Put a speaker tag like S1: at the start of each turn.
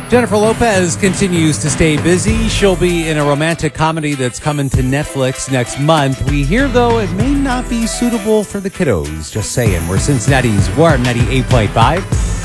S1: Jennifer Lopez continues to stay busy. She'll be in a romantic comedy that's coming to Netflix next month. We hear, though, it may not be suitable for the kiddos. Just saying. We're Cincinnati's War 98.5.